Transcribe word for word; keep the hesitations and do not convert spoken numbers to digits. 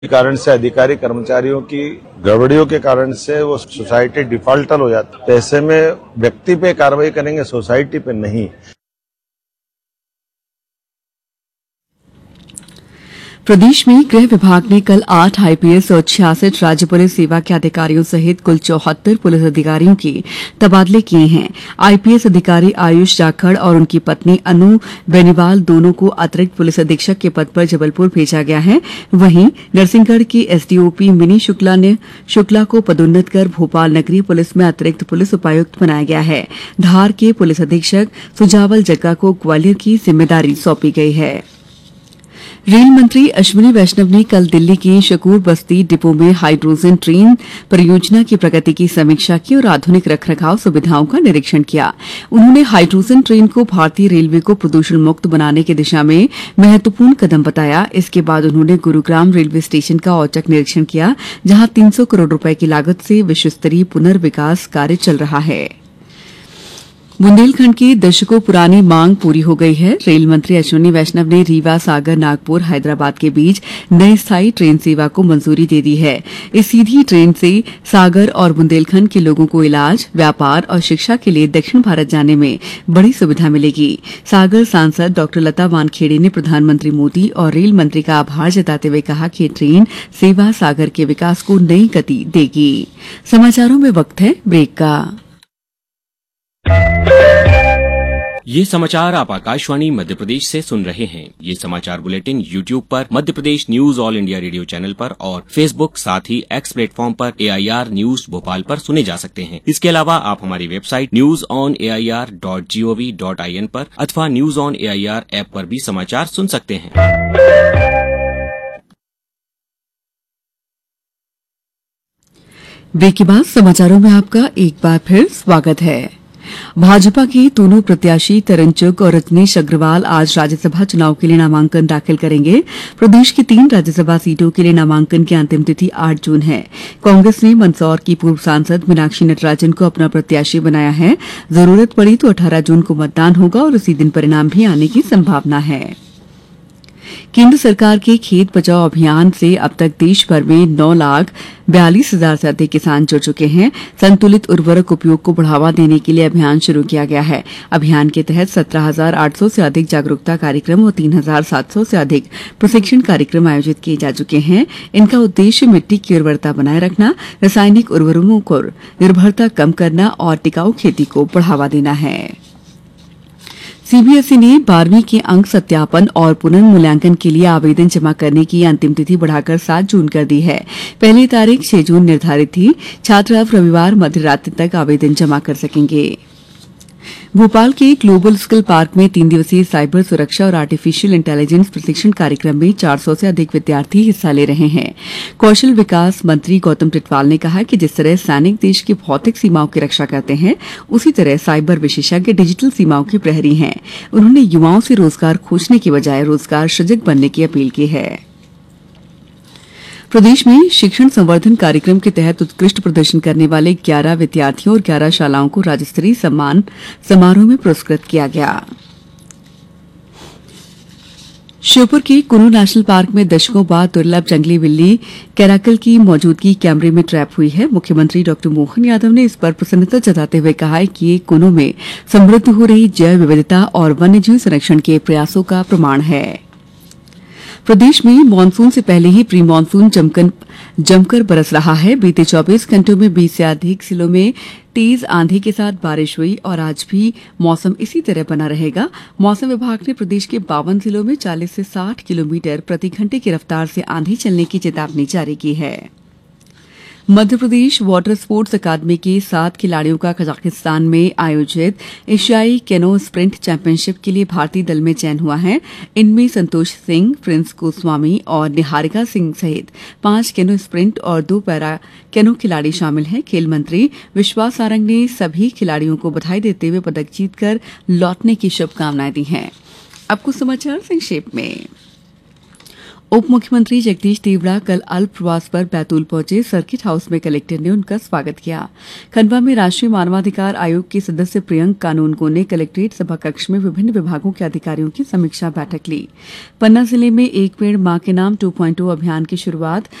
कारण से अधिकारी कर्मचारियों की गड़बड़ियों के कारण से वो सोसाइटी डिफॉल्टर हो जाती है। तो ऐसे में व्यक्ति पे कार्रवाई करेंगे, सोसाइटी पे नहीं। प्रदेश में गृह विभाग ने कल आठ आईपीएस और छियासठ राज्य पुलिस सेवा के अधिकारियों सहित कुल चौहत्तर पुलिस अधिकारियों के तबादले किए हैं। आईपीएस अधिकारी आयुष जाखड़ और उनकी पत्नी अनु बेनीवाल दोनों को अतिरिक्त पुलिस अधीक्षक के पद पर जबलपुर भेजा गया है। वहीं नरसिंहगढ़ की एसडीओपी मिनी शुक्ला ने शुक्ला को पदोन्नत कर भोपाल नगरीय पुलिस में अतिरिक्त पुलिस उपायुक्त बनाया गया है। धार के पुलिस अधीक्षक सुजावल जग्गा को ग्वालियर की जिम्मेदारी सौंपी गई है। रेल मंत्री अश्विनी वैष्णव ने कल दिल्ली के शकूर बस्ती डिपो में हाइड्रोजन ट्रेन परियोजना की प्रगति की समीक्षा की और आधुनिक रखरखाव सुविधाओं का निरीक्षण किया। उन्होंने हाइड्रोजन ट्रेन को भारतीय रेलवे को प्रदूषण मुक्त बनाने की दिशा में महत्वपूर्ण कदम बताया। इसके बाद उन्होंने गुरुग्राम रेलवे स्टेशन का औचक निरीक्षण किया, जहां तीन सौ करोड़ रुपए की लागत से विश्वस्तरीय पुनर्विकास कार्य चल रहा है। बुंदेलखंड की दशकों पुरानी मांग पूरी हो गई है। रेल मंत्री अश्विनी वैष्णव ने रीवा, सागर, नागपुर, हैदराबाद के बीच नई स्थायी ट्रेन सेवा को मंजूरी दे दी है। इस सीधी ट्रेन से सागर और बुंदेलखंड के लोगों को इलाज, व्यापार और शिक्षा के लिए दक्षिण भारत जाने में बड़ी सुविधा मिलेगी। सागर सांसद डॉ लता वानखेड़े ने प्रधानमंत्री मोदी और रेल मंत्री का आभार जताते हुए कहा कि ट्रेन सेवा सागर के विकास को नई गति देगी। समाचारों में वक्त है ब्रेक का। ये समाचार आप आकाशवाणी मध्य प्रदेश से सुन रहे हैं। ये समाचार बुलेटिन यूट्यूब पर Madhya Pradesh news all India radio channel पर और फेसबुक साथ ही एक्स प्लेटफॉर्म पर एआईआर न्यूज भोपाल पर सुने जा सकते हैं। इसके अलावा आप हमारी website news on AIR dot gov dot IN पर अथवा न्यूज ऑन एआईआर ऐप पर भी समाचार सुन सकते हैं। ब्रेक के बाद समाचारों में आपका एक बार फिर स्वागत है। भाजपा के दोनों प्रत्याशी तरन चुग और रजनीश अग्रवाल आज राज्यसभा चुनाव के लिए नामांकन दाखिल करेंगे। प्रदेश की तीन राज्यसभा सीटों के लिए नामांकन की अंतिम तिथि आठ जून है। कांग्रेस ने मंदसौर की पूर्व सांसद मीनाक्षी नटराजन को अपना प्रत्याशी बनाया है। जरूरत पड़ी तो अठारह जून को मतदान होगा और उसी दिन परिणाम भी आने की संभावना है। केंद्र सरकार के खेत बचाओ अभियान से अब तक देश भर में नौ लाख बयालीस हजार से अधिक किसान जुड़ चुके हैं। संतुलित उर्वरक उपयोग को बढ़ावा देने के लिए अभियान शुरू किया गया है। अभियान के तहत सत्रह हजार आठ सौ से अधिक जागरूकता कार्यक्रम और तीन हजार सात सौ से अधिक प्रशिक्षण कार्यक्रम आयोजित किए जा चुके हैं। इनका उद्देश्य मिट्टी की उर्वरता बनाए रखना, रासायनिक उर्वरकों पर निर्भरता कम करना और टिकाऊ खेती को बढ़ावा देना है। सीबीएसई ने बारहवीं के अंक सत्यापन और पुनर्मूल्यांकन के लिए आवेदन जमा करने की अंतिम तिथि बढ़ाकर सात जून कर दी है। पहली तारीख छह जून निर्धारित थी। छात्र अब रविवार मध्य रात्रि तक आवेदन जमा कर सकेंगे। भोपाल के ग्लोबल स्किल पार्क में तीन दिवसीय साइबर सुरक्षा और आर्टिफिशियल इंटेलिजेंस प्रशिक्षण कार्यक्रम में चार सौ से अधिक विद्यार्थी हिस्सा ले रहे हैं। कौशल विकास मंत्री गौतम टिटवाल ने कहा कि जिस तरह सैनिक देश की भौतिक सीमाओं की रक्षा करते हैं, उसी तरह साइबर विशेषज्ञ डिजिटल सीमाओं के प्रहरी हैं। उन्होंने युवाओं से रोजगार खोजने की बजाय रोजगार सृजक बनने की अपील की है। प्रदेश में शिक्षण संवर्धन कार्यक्रम के तहत उत्कृष्ट प्रदर्शन करने वाले ग्यारह विद्यार्थियों और ग्यारह शालाओं को राज्य स्तरीय सम्मान समारोह में पुरस्कृत किया गया। श्योपुर के कुनू नेशनल पार्क में दशकों बाद दुर्लभ जंगली बिल्ली कैराकल की मौजूदगी कैमरे में ट्रैप हुई है। मुख्यमंत्री डॉ मोहन यादव ने इस पर प्रसन्नता जताते हुए कहा है कि ये कुनू में समृद्ध हो रही जैव विविधता और वन्यजीव संरक्षण के प्रयासों का प्रमाण है। प्रदेश में मानसून से पहले ही प्री मानसून जमकर जमकर बरस रहा है। बीते चौबीस घंटों में बीस से अधिक जिलों में तेज आंधी के साथ बारिश हुई और आज भी मौसम इसी तरह बना रहेगा। मौसम विभाग ने प्रदेश के बावन जिलों में चालीस से साठ किलोमीटर प्रति घंटे की रफ्तार से आंधी चलने की चेतावनी जारी की है। Madhya Pradesh water sports academy के सात खिलाड़ियों का कजाकिस्तान में आयोजित एशियाई कैनो स्प्रिंट चैंपियनशिप के लिए भारतीय दल में चयन हुआ है। इनमें संतोष सिंह, प्रिंस गोस्वामी और निहारिका सिंह सहित पांच कैनो स्प्रिंट और दो पैरा कैनो खिलाड़ी शामिल हैं। खेल मंत्री विश्वास सारंग ने सभी खिलाड़ियों को बधाई देते हुए पदक जीतकर लौटने की शुभकामनाएं दी हैं। अब कुछ समाचार संक्षेप में। उप मुख्यमंत्री जगदीश देवड़ा कल अल्प प्रवास पर बैतूल पहुंचे। सर्किट हाउस में कलेक्टर ने उनका स्वागत किया। खंडवा में राष्ट्रीय मानवाधिकार आयोग के सदस्य प्रियंक कानूनगो ने कलेक्ट्रेट सभा कक्ष में विभिन्न विभागों के अधिकारियों की समीक्षा बैठक ली। पन्ना जिले में एक पेड़ मां के नाम टू पॉइंट ओ अभियान की शुरुआत